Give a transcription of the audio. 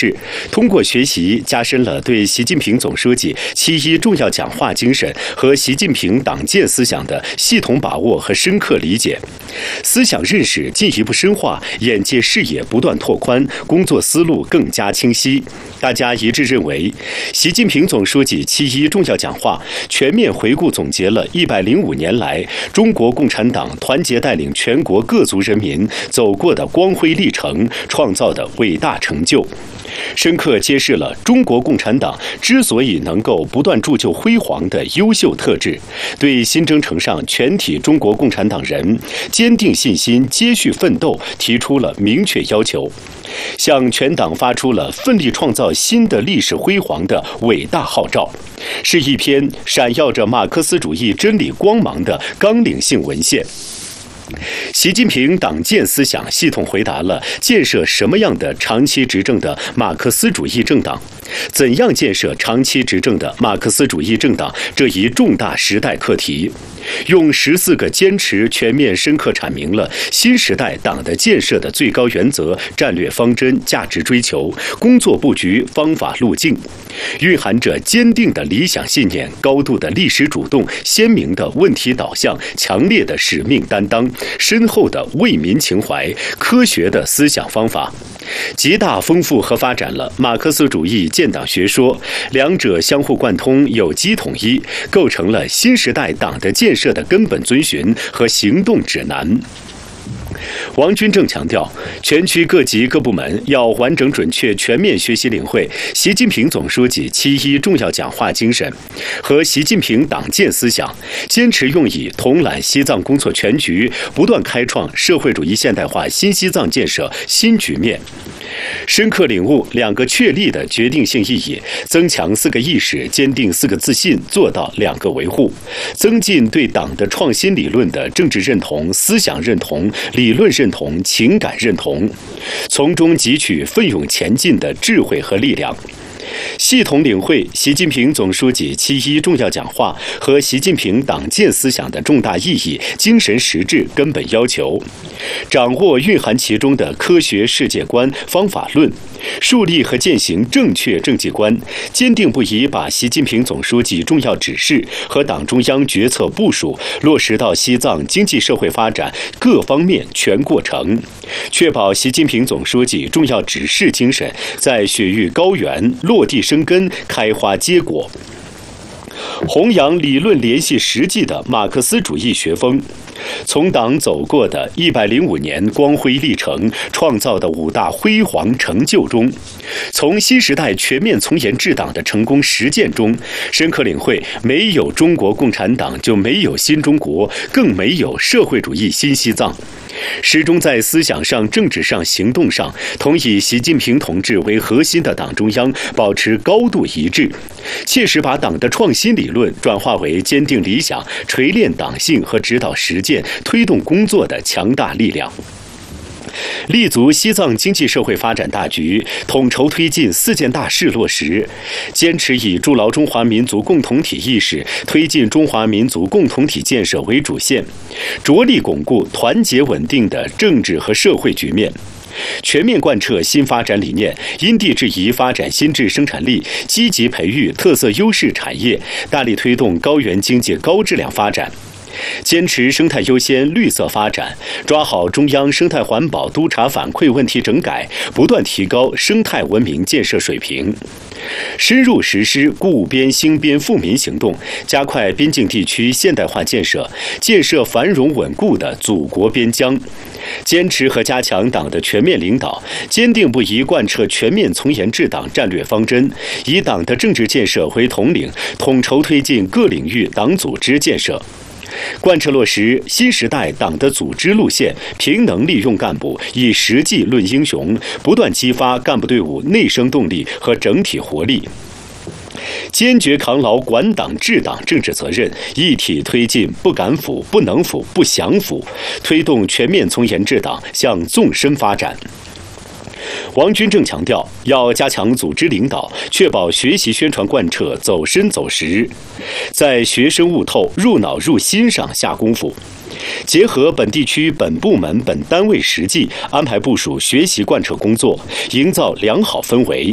示，通过学习加深了对习近平总书记7·1重要讲话精神和习近平党建思想的系统把握和深刻理解，思想认识进一步深化，眼界视野不断拓宽，工作思路更加清晰。大家一致认为，习近平总书记7·1重要讲话全面回顾总结了105年来中国共产党团结带领全国各族人民走过的光辉历程，创造的伟大成就，深刻揭示了中国共产党之所以能够不断铸就辉煌的优秀特质，对新征程上全体中国共产党人坚定信心、接续奋斗提出了明确要求，向全党发出了奋力创造新的历史辉煌的伟大号召，是一篇闪耀着马克思主义真理光芒的纲领性文献。习近平党建思想系统回答了建设什么样的长期执政的马克思主义政党，怎样建设长期执政的马克思主义政党这一重大时代课题，用14个坚持全面深刻阐明了新时代党的建设的最高原则、战略方针、价值追求、工作布局、方法路径，蕴含着坚定的理想信念、高度的历史主动、鲜明的问题导向、强烈的使命担当、深厚的为民情怀、科学的思想方法，极大丰富和发展了马克思主义建党学说，两者相互贯通，有机统一，构成了新时代党的建设的根本遵循和行动指南。王军正强调，全区各级各部门要完整准确全面学习领会习近平总书记7·1重要讲话精神和习近平党建思想，坚持用以统揽西藏工作全局，不断开创社会主义现代化新西藏建设新局面。深刻领悟2个确立的决定性意义，增强4个意识，坚定4个自信，做到2个维护，增进对党的创新理论的政治认同、思想认同、理论认同、情感认同，从中汲取奋勇前进的智慧和力量。系统领会习近平总书记7·1重要讲话和习近平党建思想的重大意义、精神实质、根本要求，掌握蕴含其中的科学世界观、方法论，树立和践行正确政绩观，坚定不移把习近平总书记重要指示和党中央决策部署落实到西藏经济社会发展各方面全过程，确保习近平总书记重要指示精神在雪域高原落地生根、开花结果，弘扬理论联系实际的马克思主义学风，从党走过的105年光辉历程创造的5大辉煌成就中，从新时代全面从严治党的成功实践中，深刻领会没有中国共产党就没有新中国，更没有社会主义新西藏。始终在思想上、政治上、行动上同以习近平同志为核心的党中央保持高度一致，切实把党的创新理论转化为坚定理想、锤炼党性和指导实践、推动工作的强大力量。立足西藏经济社会发展大局，统筹推进4件大事落实，坚持以筑牢中华民族共同体意识、推进中华民族共同体建设为主线，着力巩固团结稳定的政治和社会局面。全面贯彻新发展理念，因地制宜发展新质生产力，积极培育特色优势产业，大力推动高原经济高质量发展。坚持生态优先、绿色发展，抓好中央生态环保督查反馈问题整改，不断提高生态文明建设水平。深入实施固边兴边富民行动，加快边境地区现代化建设，建设繁荣稳固的祖国边疆。坚持和加强党的全面领导，坚定不移贯彻全面从严治党战略方针，以党的政治建设为统领，统筹推进各领域党组织建设。贯彻落实新时代党的组织路线，凭能力用干部，以实际论英雄，不断激发干部队伍内生动力和整体活力。坚决扛牢管党治党政治责任，一体推进不敢腐、不能腐、不想腐，推动全面从严治党向纵深发展。王军正强调，要加强组织领导，确保学习宣传贯彻走深走实，在学生悟透、入脑入心上下功夫，结合本地区本部门本单位实际，安排部署学习贯彻工作，营造良好氛围。